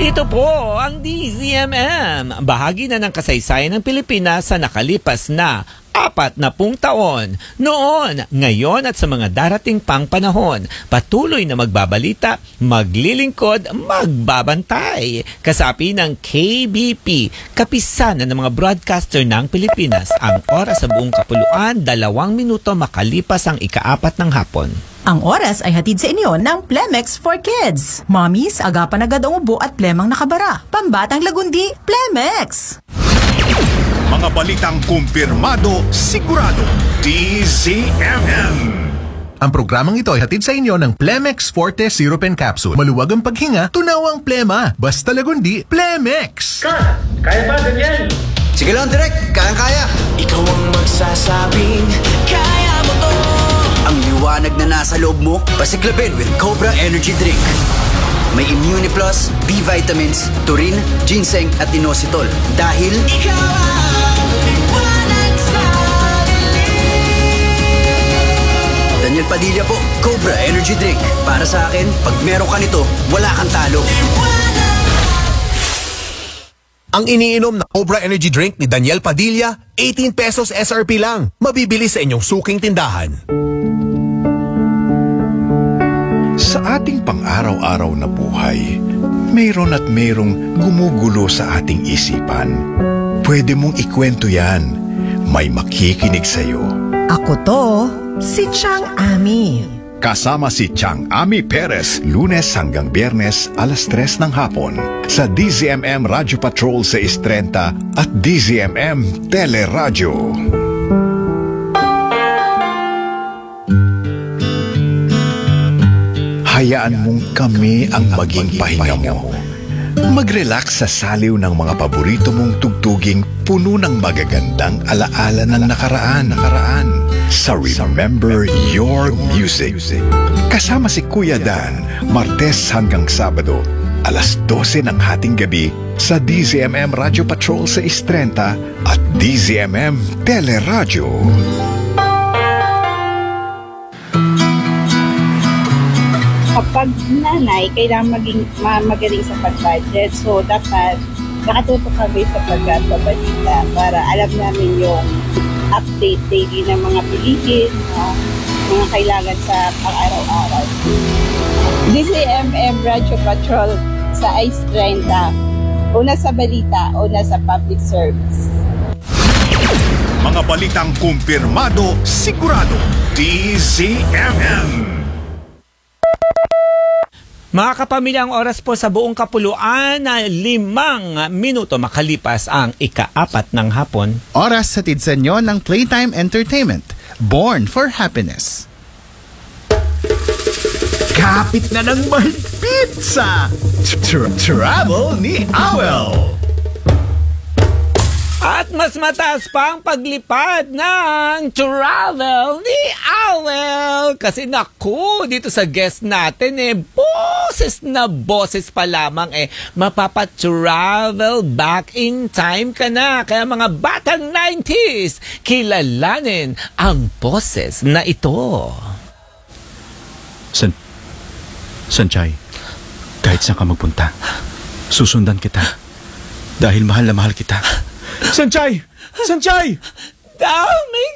Ito po ang DZMM, bahagi na ng kasaysayan ng Pilipinas sa nakalipas na 40 taon. Noon, ngayon at sa mga darating pang panahon, patuloy na magbabalita, maglilingkod, magbabantay. Kasapi ng KBP, kapisanan ng mga broadcaster ng Pilipinas. Ang oras sa buong kapuluan, 2 minuto makalipas ang ika-4 ng hapon. Ang oras ay hatid sa inyo ng Plemex for Kids. Mommies, agapan agad ang ubo at plemang nakabara. Pambatang lagundi, Plemex! Mga balitang kumpirmado, sigurado, DZMM. Ang programang ito ay hatid sa inyo ng Plemex Forte Syrup and Capsule. Maluwag ang paghinga, tunaw ang plema. Basta lagundi, Plemex! Kaya ba, Daniel? Sige lang, direct. Kayang-kaya. Ikaw ang magsasabing kaya mo to. Ang liwanag na nasa loob mo, pasiklabin with Cobra Energy Drink. May Immune Plus, B vitamins, taurine, ginseng at inositol. Dahil ikaw ang liwanag sa dilim. Daniel Padilla po, Cobra Energy Drink. Para sa akin, pag meron ka nito, wala kang talo. Ang iniinom na Cobra Energy Drink ni Daniel Padilla, 18 pesos SRP lang. Mabibili sa inyong suking tindahan. Sa ating pang-araw-araw na buhay, mayroon at mayroong gumugulo sa ating isipan. Pwede mong ikwento yan. May makikinig sa'yo. Ako to, si Chang Ami. Kasama si Chang Ami Perez, Lunes hanggang Biyernes, 3:00 ng hapon. Sa DZMM Radio Patrol 630 at DZMM Teleradyo. Hayaan mong kami ang maging pahinga mo. Mag-relax sa saliw ng mga paborito mong tugtuging puno ng magagandang alaala ng nakaraan. Sa Remember Your Music. Kasama si Kuya Dan, Martes hanggang Sabado, 12:00 ng hating gabi sa DZMM Radio Patrol 630 at DZMM Teleradyo. Kapag nanay, kailangan magaling sa pag-budget. So, dapat nakatutok kami sa pagbabalita para alam namin yung update daily ng mga bilihin, mga kailangan sa pang-araw-araw. DZMM Radio Patrol sa Ice 30. Una sa balita, una sa public service. Mga balitang kumpirmado, sigurado, DZMM. Mga kapamilya, ang oras po sa buong kapuluan na 5 minuto makalipas ang ika-4 ng hapon. Oras hatid sa inyo ng Playtime Entertainment, Born for Happiness. Kapit na ng mahigpit sa Travel ni Awel. At mas mataas pa ang paglipad ng travel ni Awel. Kasi naku, dito sa guest natin boses na boses pa lamang mapapatravel back in time ka na. Kaya mga batang 90s, kilalanin ang boses na ito. Sanchay, kahit saan ka magpunta, susundan kita. Dahil mahal na mahal kita. Sanchay! Sanchay! Daming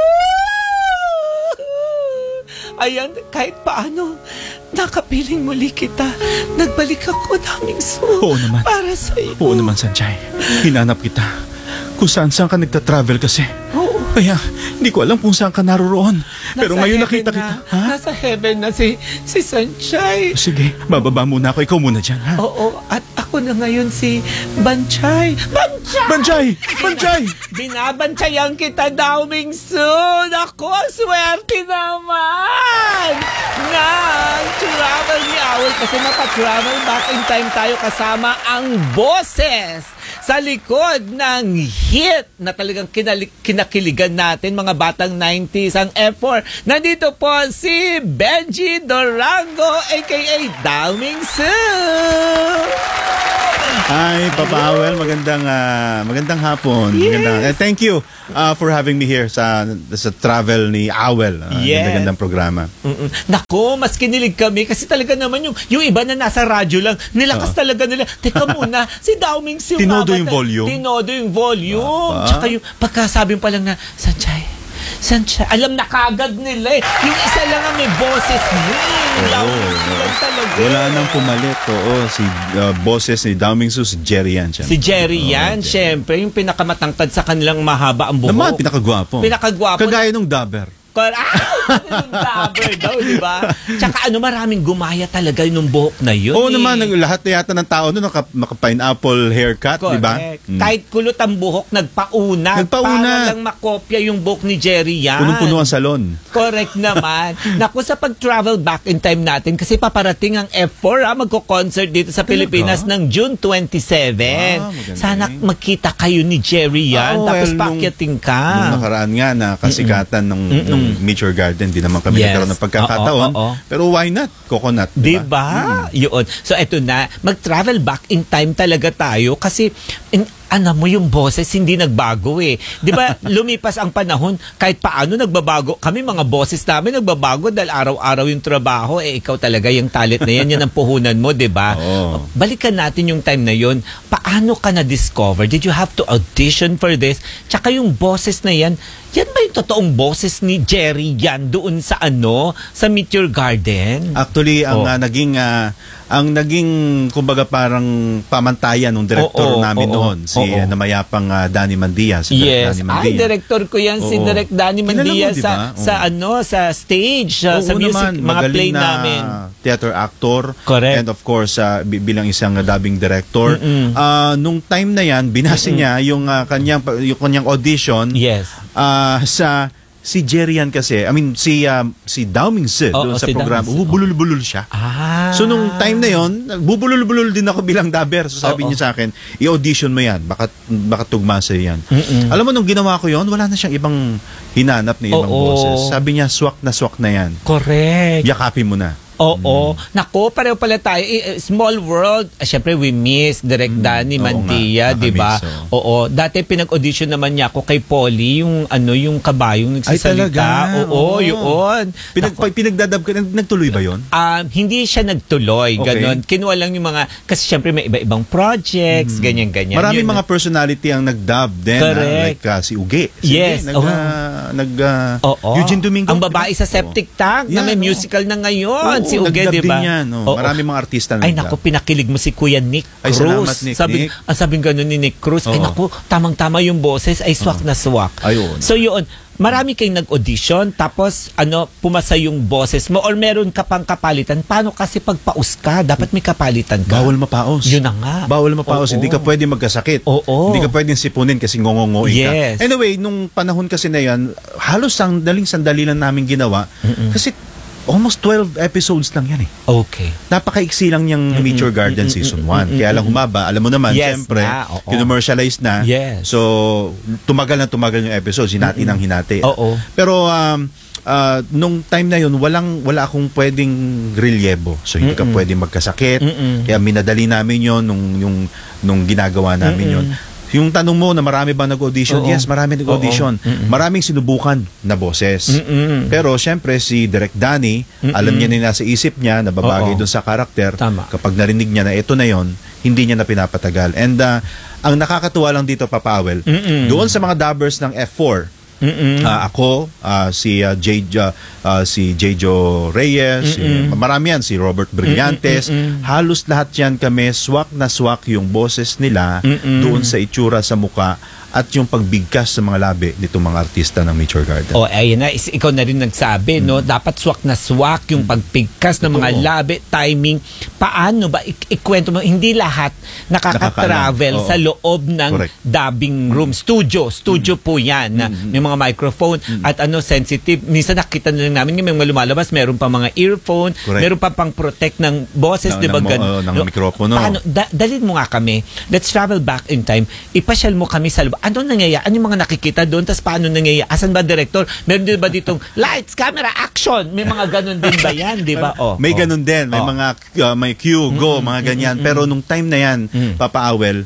Ayan, kahit paano, nakapiling muli kita. Nagbalik ako, Daming Oo naman. Para sa'yo. Oo naman, Sanchay. Hinanap kita. Kung saan ka nagta-travel kasi. Oo. Kaya, hindi ko alam kung saan ka naroroon. Pero ngayon nakita kita. Ha? Nasa heaven na si Sanchay. Sige, bababa muna ako. Ikaw muna dyan, ha? Oo, at ako na ngayon si Banchay. Banchay! Binabanchayan kita, Daming soon. Ako, swerte naman! Travel ni Awel kasi mapatravel back in time tayo kasama ang boses sa likod ng hit na talagang kinakiligan natin mga batang 90s, ang F4. Nandito po si Benji Durango aka Daming Sue. Hi, Papa Awel. Magandang hapon. Yes. Thank you for having me here sa travel ni Awel. Yes. Gandang programa. Nako, mas kinilig kami kasi talaga naman yung iba na nasa radyo lang, nilakas talaga nila. Teka muna, si Daoming si Tinodo yung volume. Tinodo yung volume. Tsaka yung pagkasabi pa lang na, Sanchay, alam na kagad nila eh. Yung isa lang ang may boses niya. Wala nang pumalit. Oo, si boses ni Daoming Su, si Jerry Yan. Si Jerry Yan, syempre, yung pinakamatangkad sa kanilang mahaba ang buhok. Naman, pinakagwapo. Kagaya nung Dabber. Yung dabber daw, di ba? Tsaka maraming gumaya talaga yung buhok na yun. Oo naman, lahat na yata ng tao doon naka-pineapple haircut, di ba? Kahit kulot ang buhok, nagpauna. Para lang makopya yung buhok ni Jerry Yan. Punong-puno ang salon. Correct naman. Naku, sa pag-travel back in time natin, kasi paparating ang F4, magko-concert dito sa Pilipinas ng June 27. Sana magkita kayo ni Jerry Yan, tapos paakyating ka. Nung nakaraan nga na kasikatan ng Meteor Garden, di naman kami nagkaroon ng pagkakataon. Pero why not? Coconut, di ba? Yun. So eto na, mag-travel back in time talaga tayo kasi mo yung boses hindi nagbago eh. 'Di ba? Lumipas ang panahon, kahit paano nagbabago. Kami mga boses namin nagbabago dahil araw-araw yung trabaho. Ikaw talaga yung talent na yan ang puhunan mo, 'di ba? Balikan natin yung time na yun. Paano ka na-discover? Did you have to audition for this? Tsaka yung boses na yan ba yung totoong boses ni Jerry Yan doon sa sa Meteor Garden? Actually, ang naging kumbaga parang pamantayan ng director namin noon, si namayapang Danny Mandia. Danny Mandia. Director ko yan, si Direct Danny Mandia sa stage, sa music, mga play namin. Theater actor. Correct. And of course, bilang isang dubbing director. Nung time na yan, binasa niya yung kanyang audition. Yes. Si Jerry Yan kasi, si Daoming Su doon sa programa, bubulul-bulul siya. So nung time na yon, bubulul-bulul din ako bilang dabber. So sabi niya sa akin, i-audition mo yan, baka tugma sa'yo yan. Alam mo, nung ginawa ko yon, wala na siyang ibang hinanap na ibang boses. Sabi niya, swak na yan. Correct. Yakapin mo na. Oo. Nako, pareho pala tayo. Small world. Siyempre, we miss Direct Danny Mandia, di ba? Oo. Dati pinag-audition naman niya ako kay Polly, yung kabayong nagsasalita. Oo, yun. Pinagdadab ka, nagtuloy ba yun? Hindi siya nagtuloy. Ganon. Kinuha lang yung mga, kasi siyempre may iba-ibang projects, ganyan-ganyan. Maraming mga personality ang nag-dub din. Like si Uge. Yes. Eugene Domingo. Ang babae sa septic tank na may musical na ngayon. Si Uge, di ba? Maraming mga artista na. Ay, naku, pinakilig mo si Kuya Nick Cruz. Salamat, Nick. Sabing gano'n ni Nick Cruz. Ay, naku, tamang-tama yung boses. Ay, swak na swak. Ayun. So, yun. Marami kayong nag-audition, tapos, pumasa yung boses mo, or meron ka pang kapalitan. Paano kasi pagpaus ka? Dapat may kapalitan ka. Bawal mapaos. Yun na nga. Bawal mapaos. Hindi ka pwede magkasakit. Hindi ka pwedeng sipunin kasi ngongongoin ka. Anyway, nung panahon kasi na yan, halos sandali lang namin ginawa. Kasi almost 12 episodes lang yan eh. Okay. Napakaiksi lang yung Meteor Garden Season 1. Kaya lang humaba. Alam mo naman, siyempre, kinommercialize na. Yes. So, tumagal yung episodes. Hinati ng hinati. Pero, nung time na yun, wala akong pwedeng relyebo. So, hindi ka pwedeng magkasakit. Kaya minadali namin yun nung ginagawa namin yun. Yung tanong mo na marami ba nag-audition? Yes, marami nag-audition. Maraming sinubukan na boses. Pero syempre si Direct Danny, alam niya na nasa isip niya na babagay doon sa karakter. Kapag narinig niya na ito na yon, hindi niya na pinapatagal. And ang nakakatuwa lang dito, Papa Awel, doon sa mga dubbers ng F4, ako, si Jejo Reyes, marami yan, si Robert Brillantes, halos lahat yan kami, swak na swak yung boses nila doon sa itsura sa muka at yung pagbigkas sa mga labi nitong mga artista ng Meteor Garden. Ayun na, ikaw na rin nagsabi, no? Dapat swak na swak yung pagbigkas ng mga labi, timing. Paano ba? Ikwento mo, hindi lahat nakaka-travel sa loob ng dubbing room. Studio po yan. May mga microphone at sensitive. Minsan nakita na lang namin yung mga lumalabas, meron pa mga earphone, meron pa pang protect ng boses, di ba? Ng mikropono. Paano? Dalhin mo nga kami. Let's travel back in time. Ipasyal mo kami sa loob. ano nangyayari? Ano yung mga nakikita doon? Tapos paano nangyayari? Asan ba director? Meron din ba ditong lights, camera, action? May mga ganun din ba yan, di ba? May ganun din. May mga may cue, go, mga ganyan. Pero nung time na yan, Papa Awel,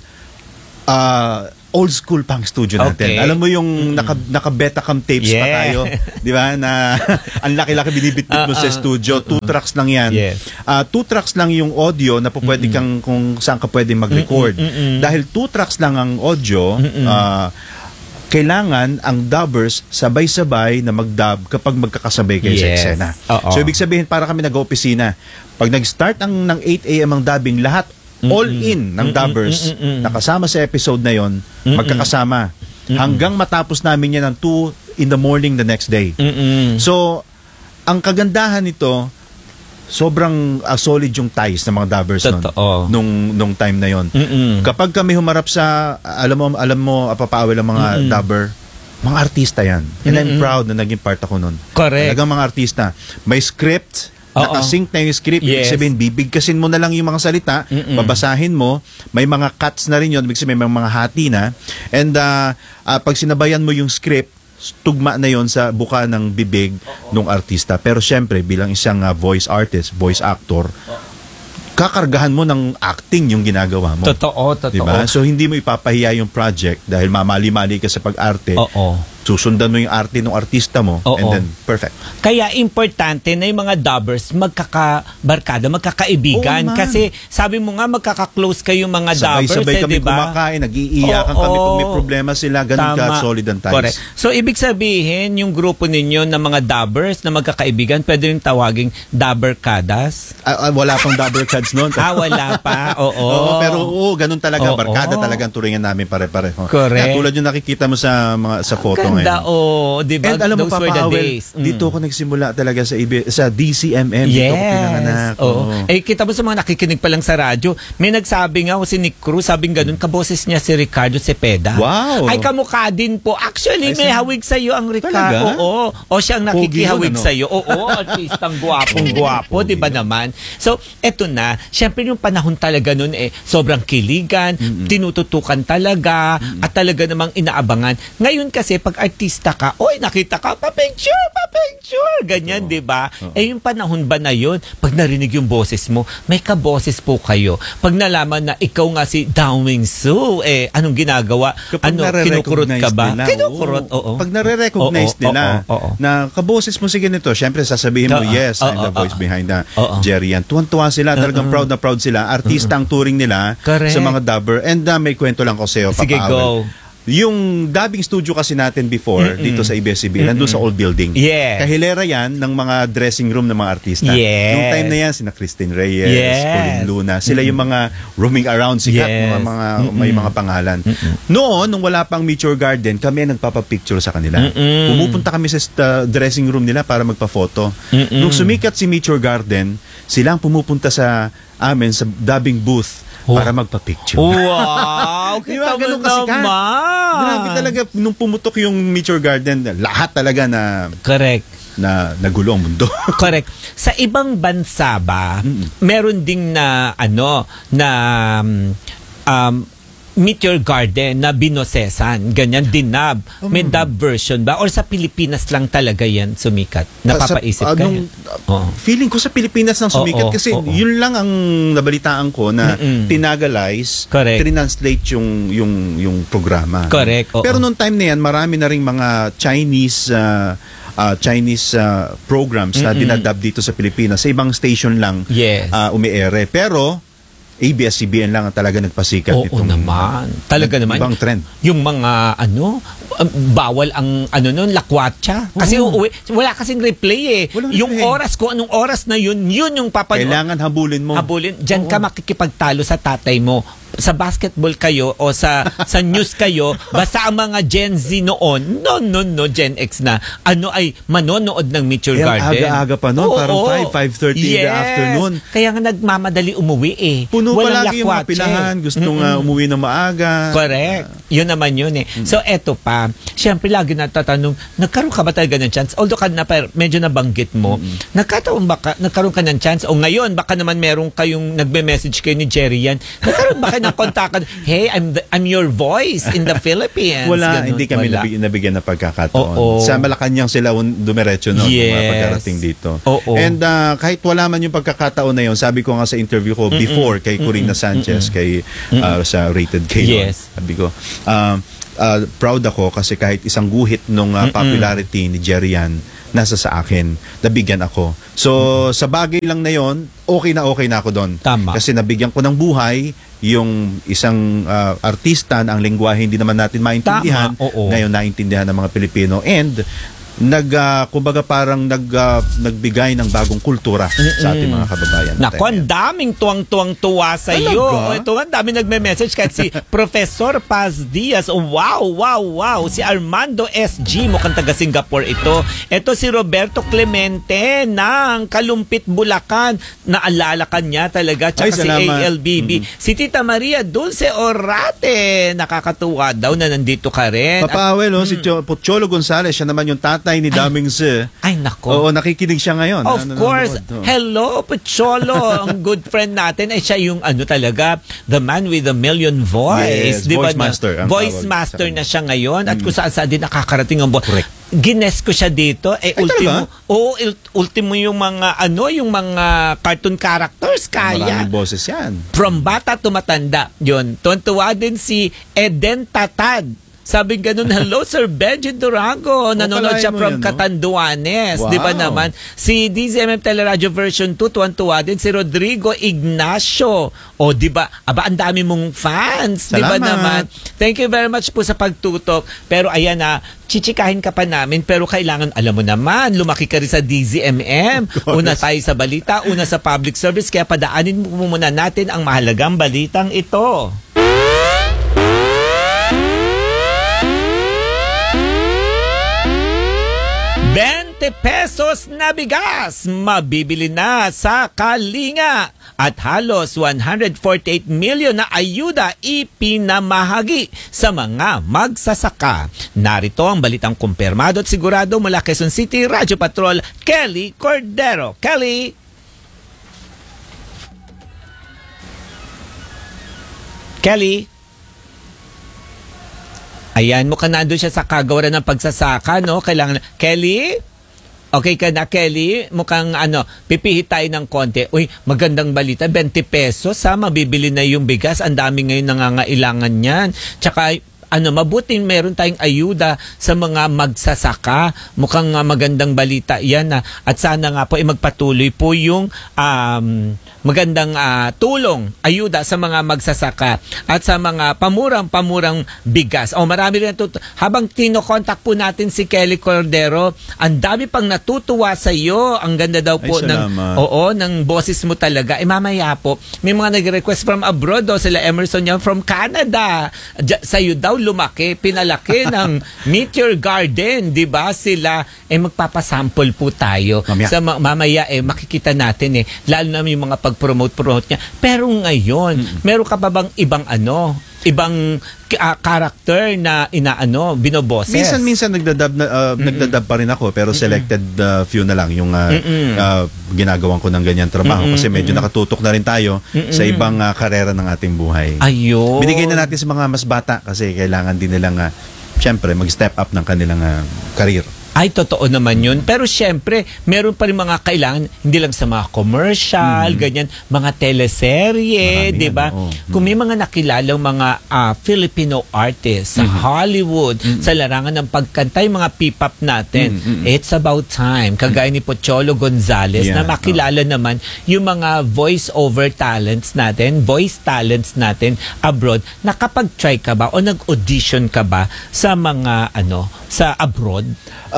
old school pang studio natin. Okay. Alam mo yung naka-Betacam tapes pa tayo, di ba? Na ang laki-laki binibitbit mo sa studio. 2 tracks lang yan. 2 tracks lang yung audio na pwede kang kung saan ka pwede mag-record. Dahil 2 tracks lang ang audio, kailangan ang dubbers sabay-sabay na mag-dub kapag magkakasabay kayo sa eksena. So ibig sabihin para kami nag-opisina. Pag nag-start ng 8 AM ang dubbing, lahat all in ng dubbers nakasama sa episode na yon, magkakasama hanggang matapos namin yan ng 2 in the morning the next day. So ang kagandahan nito, sobrang solid yung ties ng mga dubbers nung time na yon. Kapag kami humarap sa alam mo Papa Awel, ang mga dubber, mga artista yan, and I'm proud na naging part ako nun. Correct. Talagang mga artista, may script, nakasync na yung script. Ibig sabihin, bibigkasin mo na lang yung mga salita, babasahin mo, may mga cuts na rin yun, ibig sabihin, may mga hati na, and pag sinabayan mo yung script, tugma na yon sa buka ng bibig ng artista. Pero syempre, bilang isang voice artist, voice actor, kakargahan mo ng acting yung ginagawa mo. Totoo. Diba? So, hindi mo ipapahiya yung project dahil mamali-mali ka sa pag-arte. Susundan mo yung arte ng artista mo, and then perfect. Kaya importante na yung mga dubbers magkakabarkada, magkakaibigan. Kasi sabi mo nga magkaka-close kayo mga dubbers. Sabay-sabay kami diba? kumakain, nag-iiyakan kami pag may problema sila, ganun ka solid ang ties. Correct. So ibig sabihin, yung grupo ninyo ng mga dubbers na magkakaibigan, pwede rin tawaging dubberkadas? Wala pang dubberkads noon. Wala pa. Pero ganun talaga. Barkada talagang turingan namin pare-pareho. Correct. Tulad yung nakikita mo sa photo. Ganda, diba? And alam mo, Those were Papa the Awel, days. dito ako nagsimula talaga sa DCMM. Dito ako pinanganak. Kita mo sa mga nakikinig pa lang sa radyo, may nagsabi nga, si Nick Cruz, sabing ganun, kaboses niya si Ricardo Cepeda. Wow! Ay, kamukha din po. Actually, may hawig sa'yo ang Ricardo. Talaga? O siya ang nakikihawig sa'yo. Artistang gwapong-gwapo, di ba naman? So, eto na. Siyempre, yung panahon talaga nun, sobrang kiligan, tinututukan talaga, at talaga namang inaabangan. Ngayon kasi, pag artista ka, nakita ka, pa-picture, ganyan, di ba? Yung panahon ba na yun, pag narinig yung boses mo, may kaboses po kayo. Pag nalaman na ikaw nga si Dawing Su, anong ginagawa? Kinukurot ka ba? Kinukurot, Pag nare-recognize nila na kaboses mo si ganito, syempre sasabihin mo, yes, I'm the voice behind Jerry yan. Tuwan-tuwa sila, talagang proud na proud sila. Artista ang touring nila sa mga dubber. And may kwento lang ko sa'yo, Papa Sige, Awel. go. Yung dubbing studio kasi natin before dito sa ABS-CBN, nandun sa old building. Kahilera yan ng mga dressing room ng mga artista. Yung time na yan, sina Christine Reyes, Pauline Luna, sila yung mga roaming around, sikat, may mga pangalan. Noon, nung wala pang Meteor Garden, kami nagpapapicture sa kanila. Pumupunta kami sa dressing room nila para magpa-photo. Nung sumikat si Meteor Garden, sila ang pumupunta sa amin sa dubbing booth para magpa-picture. Wow! Kita mo naman! Grabe talaga, nung pumutok yung Meteor Garden, lahat talaga na... Correct. Na nagulo ang mundo. Correct. Sa ibang bansa ba, meron ding Meteor Garden na binosesan, ganyan dinab. May dub version ba? Or sa Pilipinas lang talaga yan sumikat? Napapaisip ka? Feeling ko sa Pilipinas lang sumikat kasi yun lang ang nabalitaan ko na tinagalize, trinanslate yung programa. Correct. Pero nung time na yan, marami na ring mga Chinese programs na dinadub dito sa Pilipinas. Sa ibang station lang umi-ere. Pero ABS-CBN lang ang talaga nagpasikat nitong. Naman. Talaga naman. Ibang trend. Yung mga bawal ang lakwatsa. Kasi wala kasing replay yung oras ko, anong oras na yun yung papanood. Kailangan habulin mo. Diyan ka makikipagtalo sa tatay mo. Sa basketball kayo o sa news kayo, basta ang mga Gen Z noon, Gen X na, ay manonood ng Meteor Garden. Aga-aga pa noon, parang 5:30 in the afternoon. Kaya nga nagmamadali umuwi Puno walang palagi yung mga pilahan, gustong umuwi ng maaga. Correct. Yun naman yun eh. So eto pa, syempre lagi natatanong, nagkaroon ka ba talaga ng chance? Although medyo nabanggit mo, nagkaroon ka ng chance o ngayon baka naman meron kayong nagbe-message kayo ni Jerry yan. Nagkaroon ba kayo ng kontakan? Hey, I'm your voice in the Philippines. Wala, hindi kami nabigyan ng pagkakataon. Sa Malacanang sila dumiretso noon pagkarating dito. And kahit wala man yung pagkakataon na yun, sabi ko nga sa interview ko before kay Corina Sanchez, kay sa Rated K. Sabi ko, proud ako kasi kahit isang guhit nung popularity ni Jerry yan, nasa sa akin, nabigyan ako. So, sa bagay lang na yon, okay na ako doon. Kasi nabigyan ko ng buhay yung isang artista na ang lengguwahe hindi naman natin maintindihan. Ngayon naintindihan ng mga Pilipino. And kumbaga parang nagbigay ng bagong kultura sa ating mga kababayan. Nako, ang daming tuwang-tuwang-tuwa sa iyo. Ito, ang daming nagme-message kahit si Professor Paz Diaz. Wow. Si Armando SG, mukhang taga Singapore ito. Ito si Roberto Clemente ng Kalumpit, Bulacan. Naalala ka niya talaga. Tsaka si ALBB. Si Tita Maria Dulce Orate. Nakakatuwa daw na nandito ka rin. Papa Awel, si Cholo Gonzales, siya naman yung tatay ni Daming Se. Ay, nako. Oo, nakikinig siya ngayon. Of course. Hello, Pucholo. Ang good friend natin ay siya yung talaga, the man with a million voice. Yes, voice master. Voice master na siya ngayon at kung saan din nakakarating ang voice. Gines ko siya dito. Ultimo yung mga yung mga cartoon characters kaya. Maraming boses yan. From bata to matanda. Yun. Tuwan-tuwa din si Eden Tatad. Sabi ganun, hello Sir Benji Durango. Nanonood siya from Catanduanes. Wow. Di ba naman? Si DZMM Teleradio version 2, tuwan-tuwa din. Si Rodrigo Ignacio. O di ba? Aba, ang dami mong fans. Di ba naman? Thank you very much po sa pagtutok. Pero ayan chichikahin ka pa namin. Pero kailangan, alam mo naman, lumaki ka rin sa DZMM. Una tayo sa balita, una sa public service. Kaya padaanin mo muna natin ang mahalagang balitang ito. 20 pesos na bigas mabibili na sa Kalinga at halos 148 million na ayuda ipinamahagi sa mga magsasaka. Narito ang balitang kumpirmado at sigurado mula Quezon City, Radyo Patrol, Kelly Cordero. Kelly? Ayan, mukhang nandun siya sa kagawaran ng pagsasaka, no? Kailangan, Kelly? Okay ka na, Kelly? Mukhang, pipihit tayo ng konti. Uy, magandang balita, 20 pesos, mabibili na yung bigas. Ang dami ngayon nangangailangan yan. Tsaka, mabuting meron tayong ayuda sa mga magsasaka. Mukhang magandang balita yan. At sana nga po, magpatuloy po yung magandang tulong, ayuda sa mga magsasaka at sa mga pamurang bigas. Marami rin habang tinokontak po natin si Kelly Cordero, ang dami pang natutuwa sa iyo. Ang ganda daw po ng boses mo talaga. Mamaya po, may mga nag-request from abroad sila Emerson yan from Canada. Sa iyo daw lumaki, pinalaki ng Meteor Garden, 'di ba? Sila magpapasample po tayo. Mamaya makikita natin lalo na yung mga pag-promote niya. Pero ngayon, meron ka pa bang ibang character na binoboses? Minsan nagdadab pa rin ako pero selected few na lang yung ginagawan ko ng ganyan trabaho kasi medyo nakatutok na rin tayo sa ibang karera ng ating buhay. Ayun. Binigay na natin sa mga mas bata kasi kailangan din nilang syempre mag-step up ng kanilang career. Ay, totoo naman yun. Pero syempre, meron pa rin mga kailangan, hindi lang sa mga commercial, ganyan, mga teleserye, di ba? Kung may mga nakilalang mga Filipino artists sa Hollywood, sa larangan ng pagkanta, yung mga P-pop natin, it's about time. Kagaya ni Pocholo Gonzales, na makilala naman yung mga voice-over talents natin, voice talents natin abroad. Nakapag-try ka ba o nag-audition ka ba sa mga, sa abroad?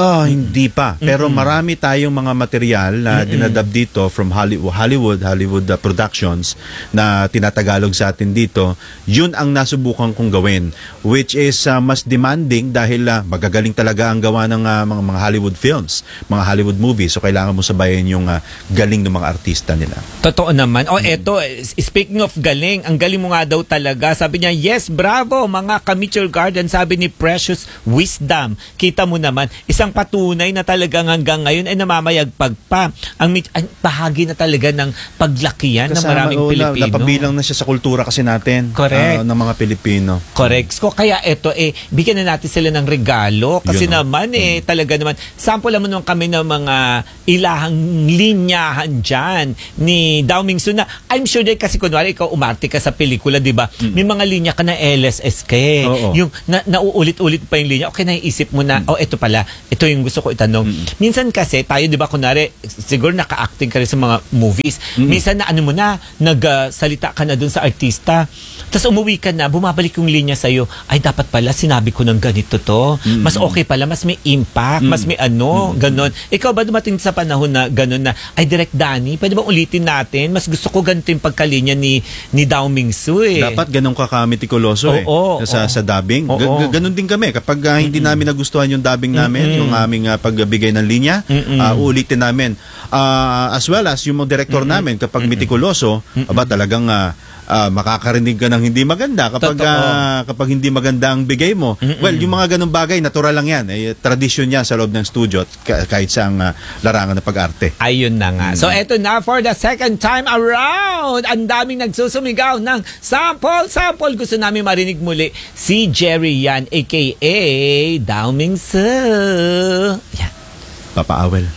Hindi pa. Pero marami tayong mga material na dinadab dito from Hollywood Productions na tinatagalog sa atin dito. Yun ang nasubukan kong gawin, which is mas demanding dahil magagaling talaga ang gawa ng mga Hollywood films, mga Hollywood movies. So kailangan mo sabayan yung galing ng mga artista nila. Totoo naman. Eto, speaking of galing, ang galing mo nga daw talaga. Sabi niya, yes, bravo, mga ka-Mitchell Garden, sabi ni Precious Wisdom. Kita mo naman, isang patunay na talagang hanggang ngayon ay namamayagpag pa. Ang bahagi na talaga ng paglakihan ng maraming Pilipino. Napabilang na siya sa kultura kasi natin. Correct. Ng mga Pilipino. Correct. So, kaya eto, bigyan na natin sila ng regalo. Kasi naman, talaga naman, sample naman kami ng mga ilahang linyahan dyan ni Dao Mingsu na I'm sure that kasi kunwari ikaw umarte ka sa pelikula, di ba? May mga linya ka na LSS yung nauulit-ulit pa yung linya. Okay, naiisip mo na, eto pala, ito yung gusto ko itanong. Minsan kasi, tayo, di ba, kunwari, siguro naka-acting ka rin sa mga movies. Minsan na, nagsalita ka na dun sa artista. Tapos umuwi ka na, bumabalik yung linya sa'yo. Ay, dapat pala, sinabi ko ng ganito to. Mas okay pala, mas may impact, mas may ganon. Ikaw ba dumating sa panahon na ganon na, ay, Direk Danny, pwede bang ulitin natin? Mas gusto ko ganito yung pagkalinya ni Dao Mingsu Dapat ganon ka-mitikuloso sa dubbing. Ganon din kami. Kapag hindi namin nagustuhan yung dubbing namin, yung aming pagbigay ng linya, uulitin namin. As well as yung mga director namin, kapag mitikuloso, talagang makakarinig ka ng hindi maganda kapag hindi maganda ang bigay mo. Well, yung mga ganung bagay, natural lang yan. Tradisyon yan sa loob ng studio kahit sa larangan ng pag-arte. Ayun na nga. So, eto na for the second time around. Ang daming nagsusumigaw ng sample. Gusto namin marinig muli si Jerry yan, aka Dao Mingsu. Yan. Papa Awel.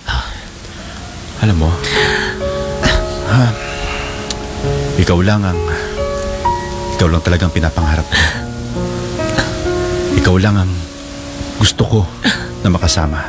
Alam mo, ikaw lang talagang pinapangarap ko. Ikaw lang ang gusto ko na makasama.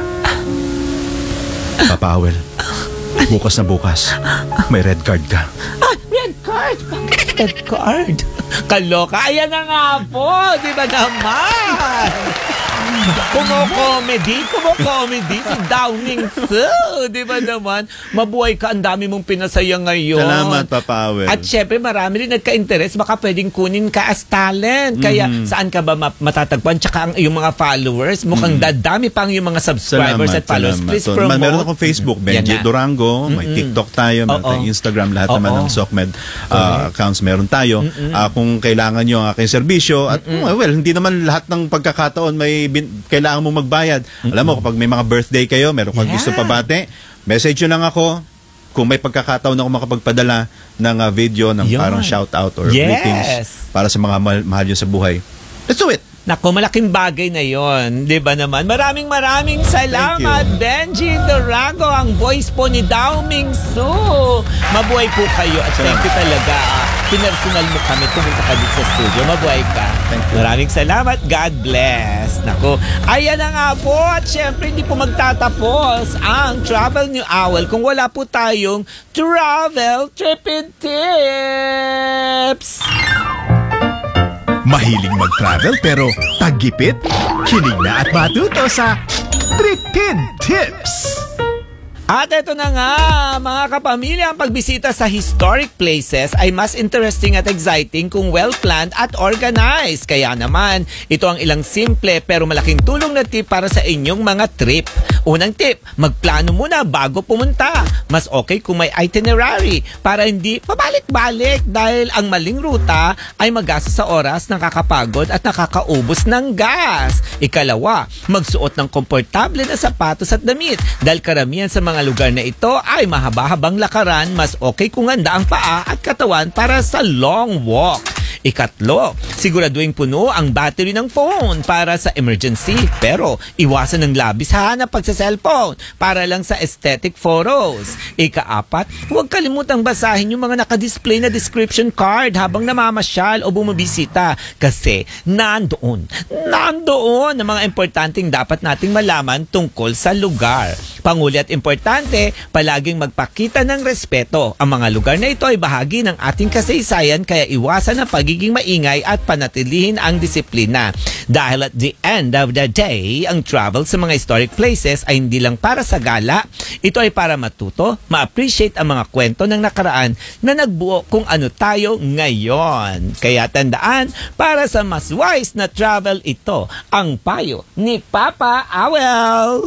Papa Awel, bukas na bukas, may red card ka. Red card? Bakit red card? Kaloka. Ayan na nga po. Di ba naman? Kumo-comedy si Dao Mingsu. Di ba naman? Mabuhay ka, ang dami mong pinasaya ngayon. Salamat, Papa Awel. At syempre, marami rin nagka-interest. Baka pwedeng kunin ka as talent. Kaya saan ka ba matatagpuan? Tsaka ang iyong mga followers, mukhang dadami pang yung mga subscribers at followers. Please promote. Meron akong Facebook, Benji Durango. May TikTok tayo, meron tayong Instagram. Lahat naman ng SOCMED accounts meron tayo. Kung kailangan nyo ang aking serbisyo, at hindi naman lahat ng pagkakataon may kailangan mo magbayad. Alam mo, kapag may mga birthday kayo, meron kang gusto pabate, message nyo lang ako. Kung may pagkakataon ako makapagpadala ng video, ng parang shout-out or greetings para sa mga mahal nyo sa buhay. Let's do it! Naku, malaking bagay na yon, di ba naman? Maraming salamat, Benji Durango, ang voice po ni Dao Mingsu. Mabuhay po kayo at thank you talaga. Pinersonal mo kami, pumunta ka dito sa studio. Mabuhay ka. Maraming salamat. God bless. Naku, ayan na nga po. At syempre, hindi po magtatapos ang Travel New Owl kung wala po tayong Travel Trippin' Tips. Mahiling mag-travel pero taggipit? Kinig na at matuto sa Trippin' Tips! At ito na nga, mga kapamilya, ang pagbisita sa historic places ay mas interesting at exciting kung well-planned at organized. Kaya naman, ito ang ilang simple pero malaking tulong na tip para sa inyong mga trip. Unang tip, magplano muna bago pumunta. Mas okay kung may itinerary para hindi pabalik-balik dahil ang maling ruta ay magastos sa oras, nakakapagod at nakakaubos ng gas. Ikalawa, magsuot ng komportable na sapatos at damit dahil karamihan sa mga lugar na ito ay mahaba-habang lakaran, mas okay kung handa ang paa at katawan para sa long walk. Ikatlo, siguraduhin puno ang battery ng phone para sa emergency. Pero iwasan ng labis hanap pagsa-cellphone para lang sa aesthetic photos. Ikaapat, huwag kalimutang basahin yung mga nakadisplay na description card habang namamasyal o bumibisita kasi nandoon ang mga importanteng dapat nating malaman tungkol sa lugar. Panguli at importante, palaging magpakita ng respeto. Ang mga lugar na ito ay bahagi ng ating kasaysayan kaya iwasan ang pagiging maingay at panatilihin ang disiplina. Dahil at the end of the day, ang travel sa mga historic places ay hindi lang para sa gala. Ito ay para matuto, ma-appreciate ang mga kwento ng nakaraan na nagbuo kung ano tayo ngayon. Kaya tandaan, para sa mas wise na travel, ito ang payo ni Papa Awel.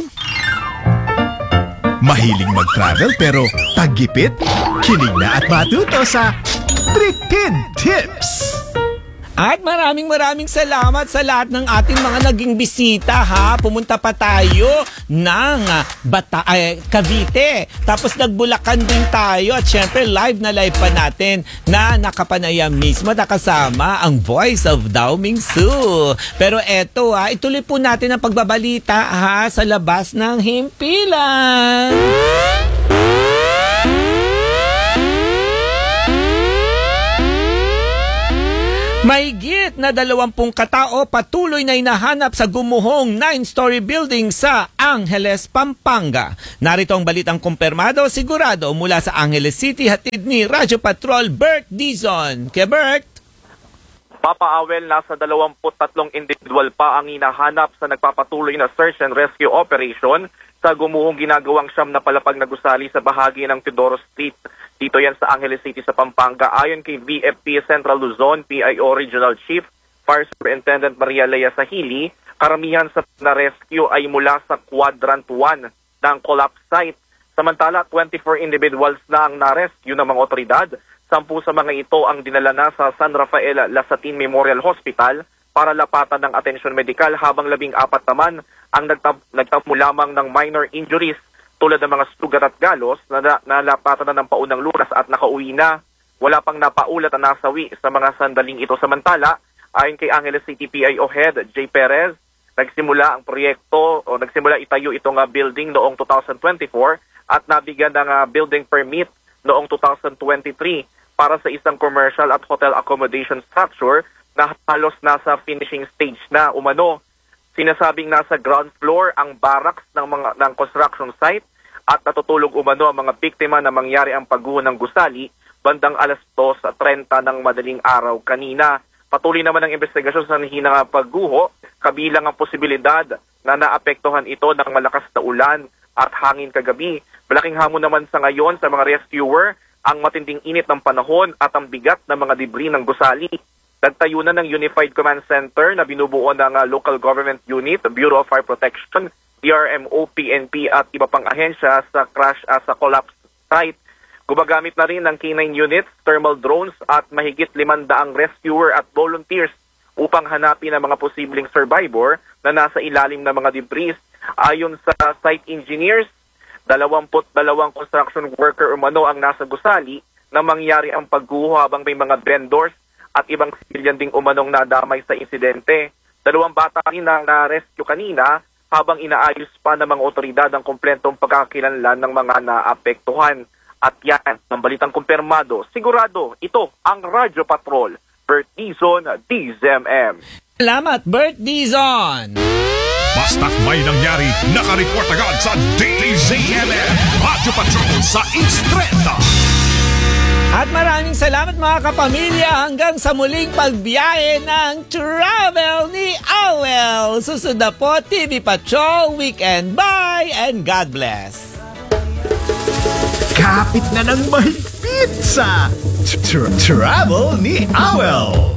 Mahiling mag-travel pero taggipit? Kinig na at matuto sa Tripid Tips! At maraming salamat sa lahat ng ating mga naging bisita ha. Pumunta pa tayo ng Cavite. Tapos nagbulakan din tayo. At syempre live pa natin na nakapanayam mismo nakasama ang voice of Dao Mingsu. Pero eto ituloy po natin ang pagbabalita ha sa labas ng himpilan. Mahigit na 20 katao patuloy na hinahanap sa gumuhong 9-story building sa Angeles, Pampanga. Narito ang balitang kumpirmado sigurado mula sa Angeles City, hatid ni Radyo Patrol Bert Dizon. Kaya Bert? Papa Awel, nasa 23 individual pa ang hinahanap sa nagpapatuloy na search and rescue operation sa gumuhong ginagawang siyam na palapag na gusali sa bahagi ng Teodoro Street. Dito yan sa Angeles City sa Pampanga. Ayon kay VFP Central Luzon, PIO Regional Chief, Fire Superintendent Maria Lea Sahili, karamihan sa na-rescue ay mula sa Quadrant 1 ng collapse site. Samantala, 24 individuals na ang na-rescue ng mga otoridad. 10 sa mga ito ang dinala na sa San Rafael Lasatin Memorial Hospital para lapatan ng atensyon medikal, habang 14 naman ang nagtamo lamang ng minor injuries tulad ng mga sugat at galos na nalapatan na ng paunang lunas at nakauwi na. Wala pang napaulat na nasawi sa mga sandaling ito. Samantala, ayon kay Angeles City PIO Head J. Perez, nagsimula itayo itong building noong 2024 at nabigyan ng building permit noong 2023 para sa isang commercial at hotel accommodation structure na halos nasa finishing stage na umano. Sinasabing nasa ground floor ang barracks ng construction site at natutulog umano ang mga biktima na mangyari ang pagguho ng gusali bandang 2:30 ng madaling araw kanina. Patuloy naman ang investigasyon sa nahinang pagguho, kabilang ang posibilidad na naapektuhan ito ng malakas na ulan at hangin kagabi. Malaking hamon naman sa ngayon sa mga rescuer ang matinding init ng panahon at ang bigat ng mga debris ng gusali. Nagtayo na ng Unified Command Center na binubuo ng Local Government Unit, Bureau of Fire Protection, DRMO, PNP at iba pang ahensya sa sa collapse site. Gumagamit na rin ng K9 units, thermal drones at mahigit 500 rescuer at volunteers upang hanapin ang mga posibleng survivor na nasa ilalim ng mga debris. Ayon sa site engineers, 22 construction worker umano ang nasa gusali na mangyari ang pagguho, habang may mga vendors at ibang civilian ding umanong nadamay sa insidente. 2 bata rin ang na-rescue kanina habang inaayos pa ng mga otoridad ang kumpletong pagkakakilanlan ng mga naapektuhan. At yan, ang balitang kumpirmado, sigurado, ito ang Radyo Patrol, Bert Dizon, DZMM. Salamat, Bert Dizon! Basta't may nangyari, nakareport agad sa DZMM, Radyo Patrol sa Instreta. At maraming salamat mga kapamilya, hanggang sa muling pagbiyahe ng travel ni Awel. Susunod na po, TV Patrol Weekend. Bye and God bless. Kapit na ng mahigpit sa travel ni Awel.